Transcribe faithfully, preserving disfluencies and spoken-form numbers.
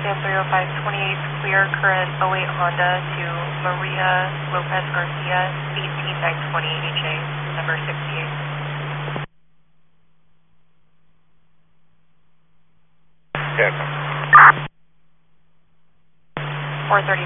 Sam three oh five twenty-eight, clear current oh eight Honda to Maria Lopez Garcia, eighteen nine twenty H A, number sixty-eight. Yes. four thirty.